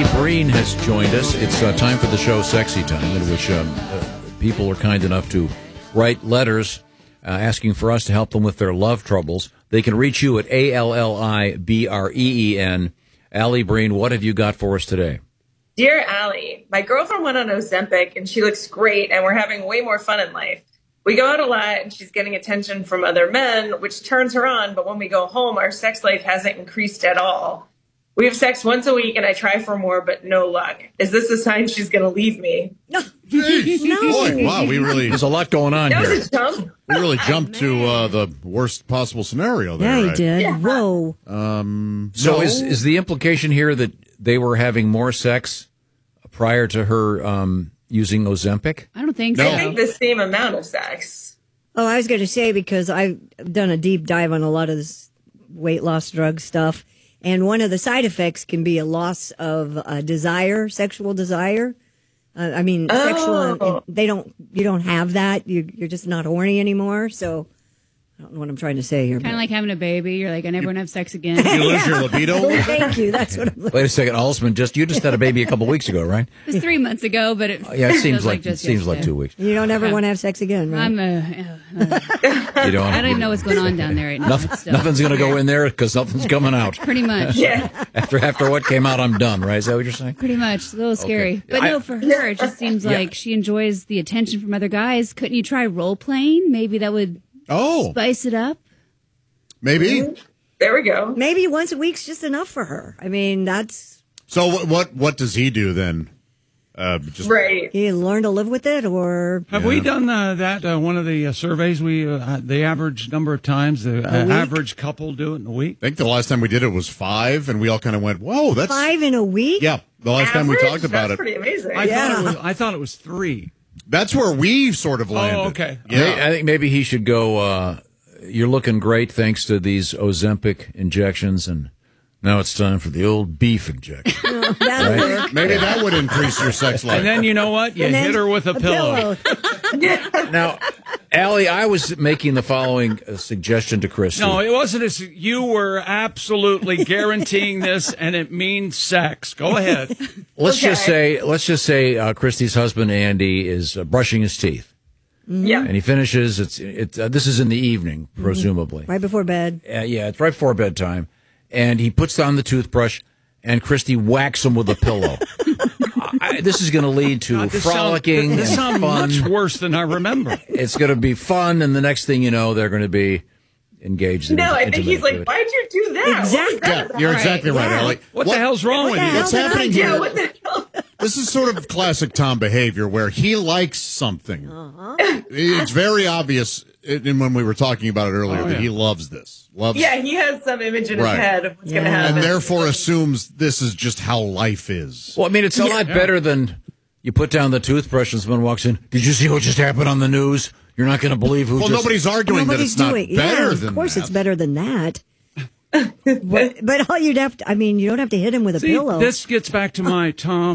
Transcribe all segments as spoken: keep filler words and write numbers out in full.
Allie Breen has joined us. It's uh, time for the show Sexy Time, in which um, uh, people are kind enough to write letters uh, asking for us to help them with their love troubles. They can reach you at A L L I B R E E N. Allie Breen, what have you got for us today? Dear Allie, my girlfriend went on Ozempic and she looks great and we're having way more fun in life. We go out a lot and she's getting attention from other men, which turns her on. But when we go home, our sex life hasn't increased at all. We have sex once a week and I try for more, but no luck. Is this a sign she's going to leave me? No. Boy, wow, we really... There's a lot going on that here. Was a jump. We really jumped to uh, the worst possible scenario there, Yeah, you right? did. Yeah. Whoa. Um, So no. is, is the implication here that they were having more sex prior to her um, using Ozempic? I don't think No. so. I think the same amount of sex. Oh, I was going to say, because I've done a deep dive on a lot of this weight loss drug stuff, and one of the side effects can be a loss of uh, desire, sexual desire. Uh, I mean, Oh. sexual. They don't. You don't have that. You, you're just not horny anymore. So I don't know what I'm trying to say here. Kind of like having a baby. You're like, I never want to have sex again. You lose your libido? Well, thank you. That's what I'm. Wait a second, Allisman, just you just had a baby a couple weeks ago, right? It was three months ago, but it Yeah, it seems feels like, it just seems like yesterday. two weeks. You don't ever want to have sex again, right? I'm a, uh, You don't. I don't even know what's going on down there right now. Nothing, It's still- nothing's going to go in there because nothing's coming out. Pretty much. Yeah. After after what came out, I'm done. Right? Is that what you're saying? Pretty much. It's a little scary. Okay. But I- no, for her, it just seems Yeah. like she enjoys the attention from other guys. Couldn't you try role playing? Maybe that would Oh, spice it up. maybe. There we go. Maybe once a week's just enough for her. I mean, that's So what, what what does he do then? Uh, just Right. you learn to live with it, or Have we done uh, that? Uh, one of the uh, surveys, we uh, the average number of times the uh, week? average couple do it in a week. I think the last time we did it was five, and we all kind of went, "Whoa, that's five in a week. yeah." The last time we Average? talked about That's it, pretty amazing. I Yeah. thought it was, I thought it was three. that's where we sort of landed. Oh, okay. May- Yeah. I think maybe he should go. Uh, you're looking great thanks to these Ozempic injections, and now it's time for the old beef injection. No, that'll work. Maybe that would increase your sex life. And then you know what? You And then hit her with a, pillow. Now, Allie, I was making the following uh, suggestion to Christy. No, it wasn't as you were absolutely guaranteeing this, and it means sex. Go ahead. let's Okay. just say, let's just say, uh, Christy's husband Andy is uh, brushing his teeth, Yeah. and he finishes. It's it's uh, this is in the evening, presumably. Right before bed. Uh, yeah, it's right before bedtime, and he puts down the toothbrush, and Christy whacks him with a pillow. I, this is going to lead to God, this frolicking sound, this and sounds fun. much worse than I remember. It's going to be fun, and the next thing you know, they're going to be engaged in No, I think intimate he's like, activity. why'd you do that? What was Exactly. that Yeah, about? you're exactly right, Yeah. Allie. What, the hell's wrong What with the you? hell What's did I happening do? here? Yeah, what the hell? This is sort of classic Tom behavior where he likes something. Uh-huh. It's very obvious in when we were talking about it earlier Oh, that yeah. he loves this. Loves Yeah, he has some image in Right. his head of what's going to Yeah. happen. and therefore assumes this is just how life is. Well, I mean, it's a lot better than you put down the toothbrush and someone walks in. Did you see what just happened on the news? You're not going to believe who Well, just... nobody's arguing Nobody's that it's doing. not better yeah, than of course that. it's better than that. but, but all you'd have to, I mean, you don't have to hit him with a See, pillow. this gets back to my Tom.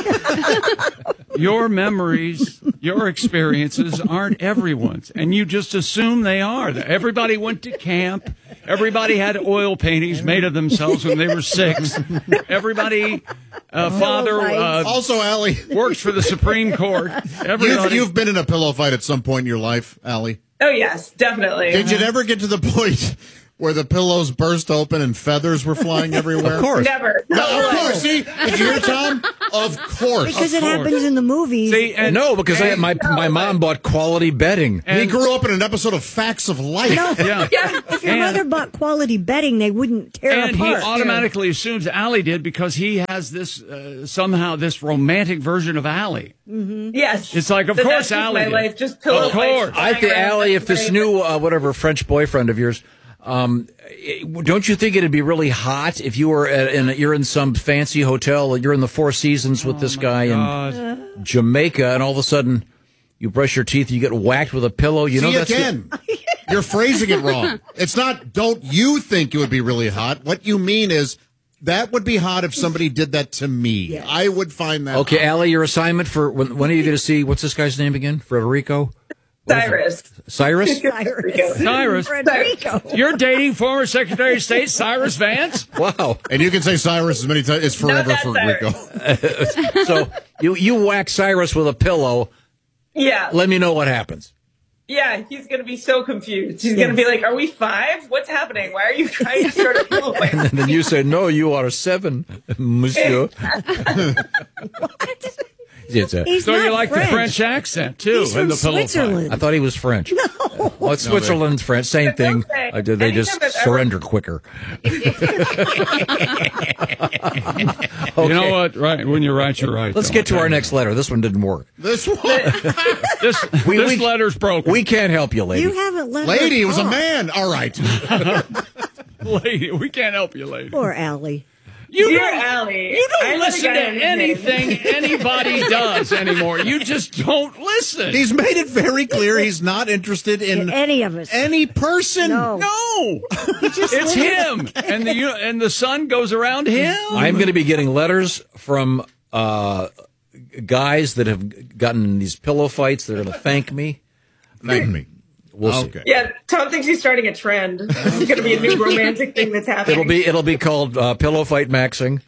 Your memories, your experiences aren't everyone's, and you just assume they are. Everybody went to camp. Everybody had oil paintings made of themselves when they were six. Everybody, uh, father uh, Also, Allie, works for the Supreme Court. you've, Everybody, you've been in a pillow fight at some point in your life, Allie. Oh, yes, definitely. Did you ever get to the point where the pillows burst open and feathers were flying everywhere? Of course. Never. No, of course. See, did you hear Tom? Of course. because it course. happens in the movies. See, and, No, because I, my my mom bought quality bedding. he and- grew up in an episode of Facts of Life. yeah. Yeah. if your and- mother bought quality bedding, they wouldn't tear And he apart. automatically assumes Allie did because he has this uh, somehow this romantic version of Allie. Yes. It's like, of So course, that's just Allie my did. life, just pillow Of course. fights I think, flying around Allie, if this every new, uh, whatever, French boyfriend of yours, um, it- don't you think it'd be really hot if you were at, in, you're in some fancy hotel, you're in the Four Seasons with this guy God. in Jamaica, and all of a sudden you brush your teeth, you get whacked with a pillow. You know See, that's again, you're phrasing it wrong. It's not, don't you think it would be really hot? What you mean is, that would be hot if somebody did that to me. I would find that okay, hot. Allie. Your assignment for when, when are you going to see? What's this guy's name again? Federico. Cyrus. Cyrus? Cyrus. Cyrus. Frederico. You're dating former Secretary of State Cyrus Vance? Wow. And you can say Cyrus as many times. It's forever that's for Cyrus. Rico. So you, you whack Cyrus with a pillow. Yeah. Let me know what happens. Yeah, he's going to be so confused. He's going to be like, are we five? What's happening? Why are you trying to start a pillow fight? And then you say, no, you are seven, monsieur. It's a, He's So not you like French. the French accent, too, He's in from the pillow fight. Switzerland. I thought he was French. No. Well, it's Switzerland's French. Same But don't thing. say- I did. They just anytime I've ever- surrender quicker. You know what? Right. When you're right, you're right. Let's though. get to our next letter. This one didn't work. This one. This, We- this we- letter's broken. We can't help you, lady. You haven't let Lady, her it was a talk. man. All right. lady, we can't help you, lady. Poor Allie. You Dear don't, Allie, you I don't let a listen guy to on his anything anybody does anymore. You just don't listen. He's made it very clear he's not interested in Any of us. any person. No. no, it's him, and the you- and the sun goes around him. I'm going to be getting letters from uh, guys that have gotten in these pillow fights. They're going to thank me. Thank me. We'll see. Okay. Yeah, Tom thinks he's starting a trend. It's going to be a new romantic thing that's happening. It'll be it'll be called uh, pillow fight maxing.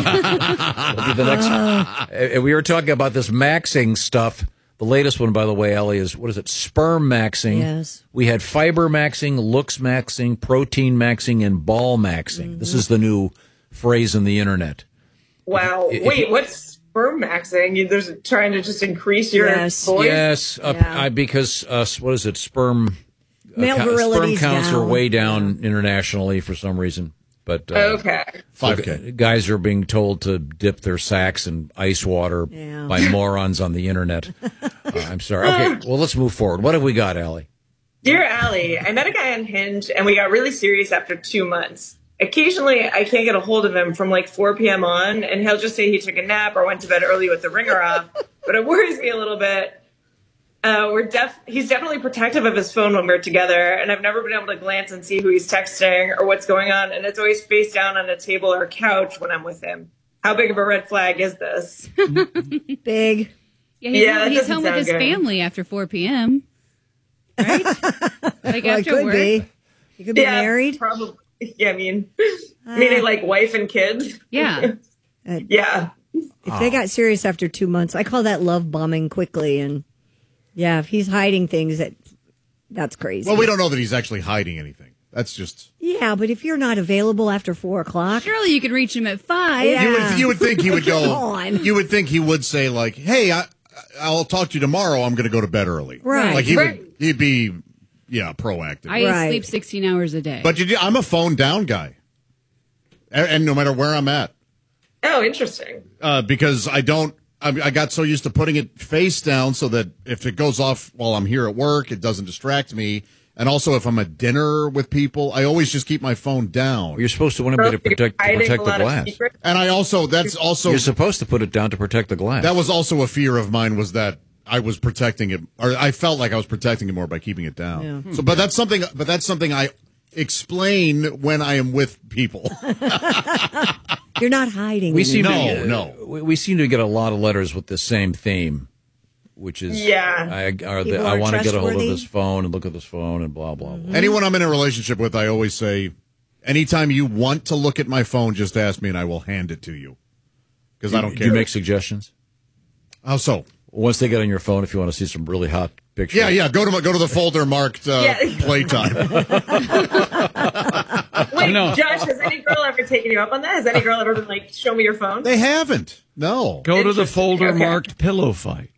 It'll be the next. Uh, we were talking about this maxing stuff. The latest one, by the way, Ellie, is what is it? Sperm maxing. Yes. We had fiber maxing, looks maxing, protein maxing, and ball maxing. Mm-hmm. This is the new phrase in the internet. Wow. If- if Wait, you- what's sperm maxing? You- There's trying to just increase your Yes. voice? Yes, uh, Yeah. I, because uh, what is it? Sperm. Male uh, sperm virility's counts are down. way down internationally for some reason. But uh, Okay. five so K. g- guys are being told to dip their sacks in ice water Yeah. by morons on the internet. Uh, I'm sorry. Okay, well, let's move forward. What have we got, Allie? Dear Allie, I met a guy on Hinge and we got really serious after two months. Occasionally, I can't get a hold of him from like four p.m. on, and he'll just say he took a nap or went to bed early with the ringer off. But it worries me a little bit. Uh, we're def- he's definitely protective of his phone when we're together, and I've never been able to glance and see who he's texting or what's going on, and it's always face down on a table or couch when I'm with him. How big of a red flag is this? Big. Yeah, he's, Yeah, home, that he's doesn't home with sound his good. family after four p.m. Right? Like Well, it after could work. be. You could be yeah, married. Probably. Yeah, I mean, meaning like wife and kids. Yeah. Yeah. If they got serious after two months, I call that love bombing quickly. And yeah, if he's hiding things, that that's crazy. Well, we don't know that he's actually hiding anything. That's just. Yeah, but if you're not available after four o'clock, Surely you could reach him at five. Yeah. You would, you would think he would go. Come on. You would think he would say like, "Hey, I, I'll talk to you tomorrow. I'm going to go to bed early." Right. Like he Right. would. He'd be, yeah, proactive. I Right. sleep sixteen hours a day. But you, I'm a phone down guy, and, and no matter where I'm at, Oh, interesting. uh, because I don't. I, I got so used to putting it face down so that if it goes off while I'm here at work, it doesn't distract me. And also, if I'm at dinner with people, I always just keep my phone down. You're supposed to want to be to protect, to Hiding protect a the lot of glass. secrets. And I also, that's also, You're supposed to put it down to protect the glass. that was also a fear of mine, was that I was protecting it, or I felt like I was protecting it more by keeping it down. Yeah. So, but that's something, but that's something I explain when I am with people. you're not hiding. we seem No, to, no. We, we seem to get a lot of letters with the same theme, which is Yeah. I, are the, People I are want to get a hold of trustworthy. this phone and look at this phone and blah blah blah. Anyone I'm in a relationship with, I always say, anytime you want to look at my phone, just ask me and I will hand it to you. Because I don't Do care. you make suggestions? How so? Once they get on your phone, if you want to see some really hot pictures. Yeah, yeah. Go to my, go to the folder marked uh, Yeah. playtime. Wait, know. Josh, has any girl ever taken you up on that? Has any girl ever been like, show me your phone? They haven't. No. Go to the Interesting. folder Okay. marked pillow fight.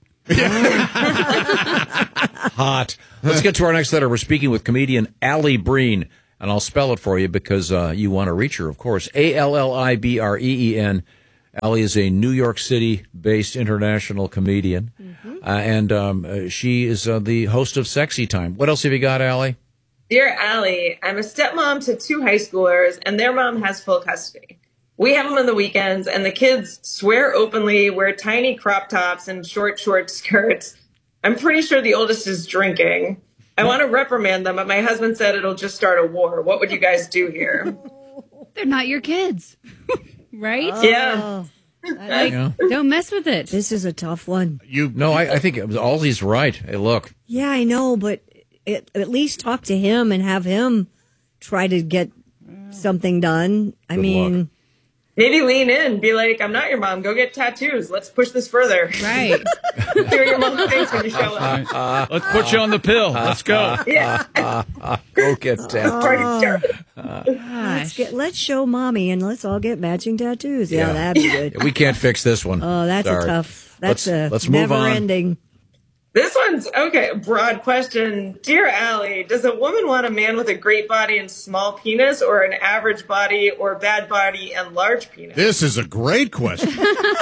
Hot. Let's get to our next letter. We're speaking with comedian Allie Breen, and I'll spell it for you because uh, you want to reach her, of course. A L L I B R E E N. Allie is a New York City-based international comedian, Mm-hmm. uh, and um, uh, she is uh, the host of Sexy Time. What else have you got, Allie? Dear Allie, I'm a stepmom to two high schoolers, and their mom has full custody. We have them on the weekends, and the kids swear openly, wear tiny crop tops and short, short skirts. I'm pretty sure the oldest is drinking. I want to reprimand them, but my husband said it'll just start a war. What would you guys do here? They're not your kids. Right? Yeah. Like, Yeah. don't mess with it. This is a tough one. You No, I, I think it was, Alsy's right. Hey, look. Yeah, I know, but it, at least talk to him and have him try to get something done. I Good mean, luck. Maybe lean in, be like, I'm not your mom. Go get tattoos. Let's push this further. Right. See what your mom thinks when you show up. Right. Let's put you on the pill. Let's go. Yeah. Go get that. Party started. let's Gosh. get let's show mommy and let's all get matching tattoos. Yeah, Yeah. that'd be good. We can't fix this one. Oh, that's Sorry. a tough. That's Let's- a let's move never on. ending. This one's okay. Broad question. Dear Allie, does a woman want a man with a great body and small penis, or an average body or bad body and large penis? This is a great question.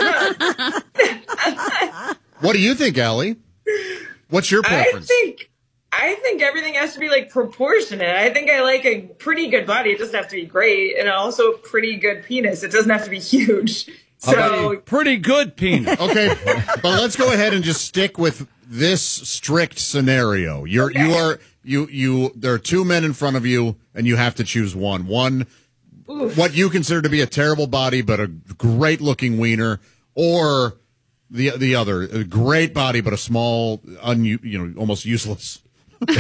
What do you think, Allie? What's your I preference? think I think everything has to be like proportionate. I think I like a pretty good body. It doesn't have to be great, and also a pretty good penis. It doesn't have to be huge. So Pretty good penis. Okay, but let's go ahead and just stick with this strict scenario. You're you are you you there are two men in front of you and you have to choose one. One what you consider to be a terrible body but a great looking wiener, or the the other, a great body but a small un, you know almost useless. Is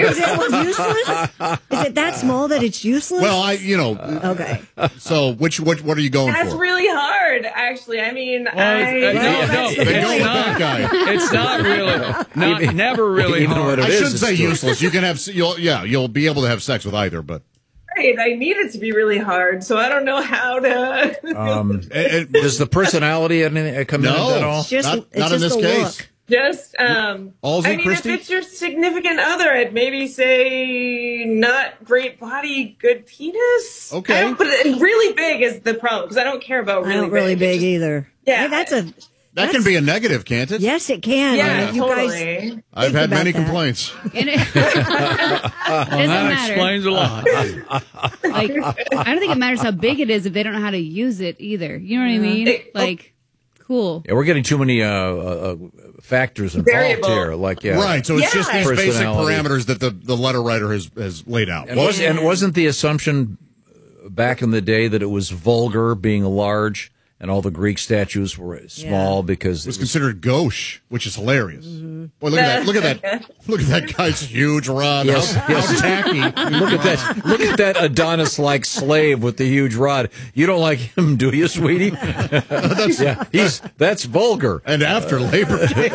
it useless? Is it that small that it's useless? Well, I you know okay. so which what what are you going that's for? really hard, actually. I mean, Well, I it's- uh, no, Well, no, that's the Then go it's with not. that guy. It's not really. Not, never really Even hard. when I it is, shouldn't it's say true. useless. You can have you'll yeah you'll be able to have sex with either, but right. I need it to be really hard, so I don't know how to. Um, it, it, does the personality come in no, at all? It's just- not, it's not in just this a case. look. Just, um, Halsey, I mean, Christy? if it's your significant other, I'd maybe say not great body, good penis. Okay. I don't- but it- really big is the problem, because I don't care about I really don't really big It's just- either. Yeah. Hey, that's a That that's- can be a negative, can't it? yes, it can. Yeah, you guys. totally. I've think had about many that. complaints. And it, doesn't Well, that matter. explains a lot. Like, I don't think it matters how big it is if they don't know how to use it either. You know what I mean? It- Like, cool. Yeah, we're getting too many uh, uh, uh, factors involved Variable. here. Like, yeah, Right, so it's just Yeah. these basic Personality. parameters that the, the letter writer has, has laid out. And, was, and wasn't the assumption back in the day that it was vulgar being large, and all the Greek statues were small Yeah. because It was it was, considered gauche, which is hilarious. Mm-hmm. Boy, look at that! Look at that! Look at that guy's huge rod. Yes, how, yes. how tacky! look at that! Look at that Adonis-like slave with the huge rod. You don't like him, do you, sweetie? yeah, he's that's vulgar. And after Labor Day,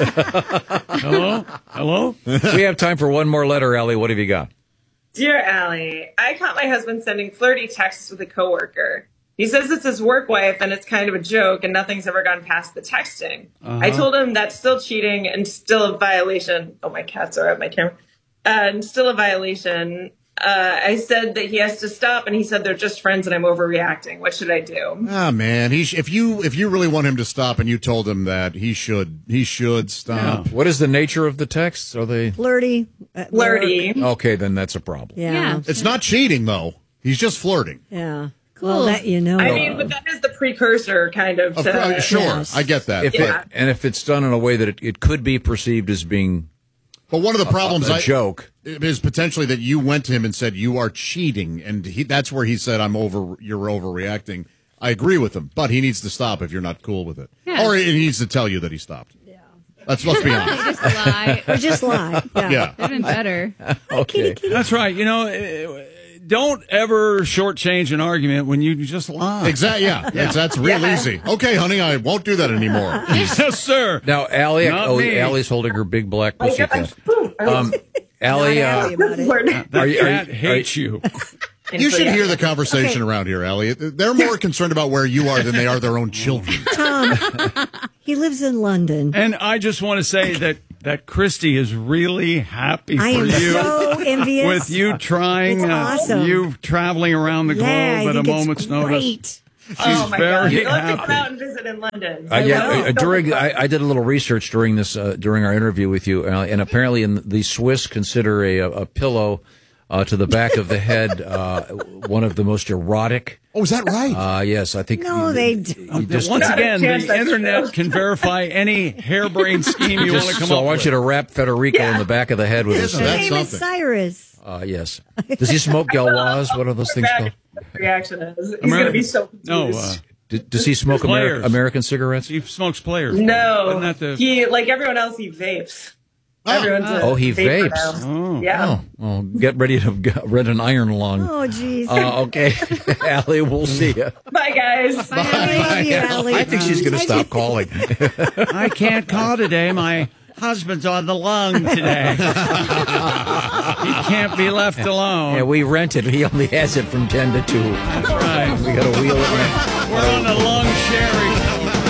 Hello? Hello? We have time for one more letter, Ellie. What have you got? Dear Allie, I caught my husband sending flirty texts with a coworker. He says it's his work wife and it's kind of a joke and nothing's ever gone past the texting. I told him that's still cheating and still a violation. Oh, my cats are at my camera. Uh, and still a violation. Uh, I said that he has to stop, and he said they're just friends and I'm overreacting. What should I do? ah man, he sh- if you if you really want him to stop, and you told him that, he should he should stop. What is the nature of the texts? Are they Flirty. at work. Flirty. okay? Then that's a problem. Yeah. Yeah. It's not cheating though. He's just flirting. Yeah. Cool. Well, that you know. I mean, but that is the precursor, kind of. Of to, course, uh, sure, Yes. I get that. If Yeah. it, and if it's done in a way that it, it could be perceived as being But one of the problems a I, joke. is potentially that you went to him and said you are cheating, and he, that's where he said, "I'm over. You're overreacting." I agree with him, but he needs to stop if you're not cool with it, Yeah. or he needs to tell you that he stopped. Yeah, let's let's be honest. Just lie. Or just lie. Yeah. Yeah, That'd been better. okay. That's right. You know, eh, don't ever shortchange an argument when you just lie. exactly. Yeah, That's, that's real Yeah. easy. Okay, honey, I won't do that anymore. Yes, sir. Now, Allie, Not oh, me. Allie's holding her big black I pussy got- cat. I- Um, Allie, Not uh, happy about it. That Are you- are cat you- hates you. You should hear the conversation around here, Elliot. They're more concerned about where you are than they are their own children. Tom, he lives in London. And I just want to say that that Christy is really happy I for am you. so envious. With you trying, It's uh, awesome. you traveling around the globe yeah, I at a think it's moment's notice. great. She's Oh my very God! You'll have to happy. come out and visit in London. Uh, yeah, will. uh, during I, I did a little research during this uh, during our interview with you, uh, and apparently, in the Swiss consider a, a pillow uh, to the back of the head uh, one of the most erotic. Oh, is that right? Uh, yes, I think. No, you- they you don't. just- Once Not a again, chance the that's internet true. can verify any harebrained scheme you want to just- come so up I want with. you to wrap Federico Yeah. in the back of the head with his. Isn't His that name is something? Cyrus. Uh, yes. Does he smoke Gauloise? What are those things called? Reaction is he's Ameri- going to be so confused. No, uh, D- does he smoke Ameri- American cigarettes? He smokes Players. No, Isn't that the... he like everyone else. He vapes. Oh, Everyone's a oh he vapor vapes. now. Oh, yeah. Oh, well, get ready to get red an iron lung. Oh, jeez. Uh, okay, Allie, we'll see you. Bye, guys. Bye. I love you, Allie. I think she's going to stop calling. I can't call today. My husband's on the lung today. He can't be left alone. Yeah, we rent it. He only has it from ten to two. That's right. We got to wheel it in. We're on the lung sharing.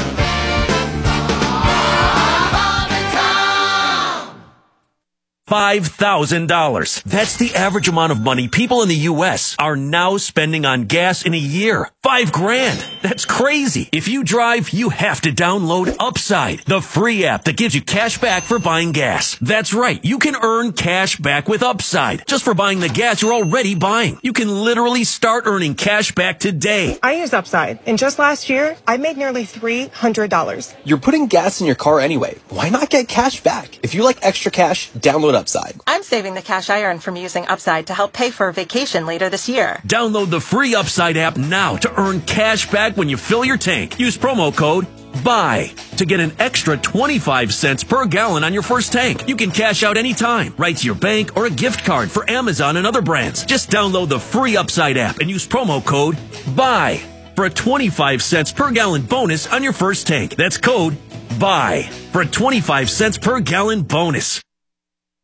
five thousand dollars. That's the average amount of money people in the U S are now spending on gas in a year. Five grand. That's crazy. If you drive, you have to download Upside, the free app that gives you cash back for buying gas. That's right. You can earn cash back with Upside just for buying the gas you're already buying. You can literally start earning cash back today. I use Upside, and just last year, I made nearly three hundred dollars. You're putting gas in your car anyway. Why not get cash back? If you like extra cash, download Upside. I'm saving the cash I earn from using Upside to help pay for a vacation later this year. Download the free Upside app now to earn cash back when you fill your tank. Use promo code BUY to get an extra twenty-five cents per gallon on your first tank. You can cash out anytime, right to your bank or a gift card for Amazon and other brands. Just download the free Upside app and use promo code BUY for a twenty-five cents per gallon bonus on your first tank. That's code BUY for a twenty-five cents per gallon bonus.